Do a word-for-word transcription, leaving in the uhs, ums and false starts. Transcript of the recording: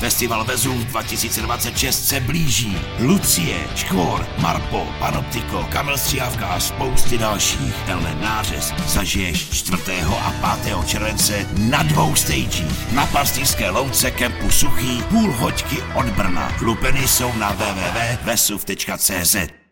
Festival Vezuv dva tisíce dvacet šest se blíží. Lucie, Škvor, Marpo, Panoptiko, Kamil Stříhavka a spousty dalších. Tenhle nářez zažiješ čtvrtého a pátého července na dvou stagích. Na Pastýřské louce kempu Suchý, půl hoďky od Brna. Lupeny jsou na w w w tečka vesuv tečka c z.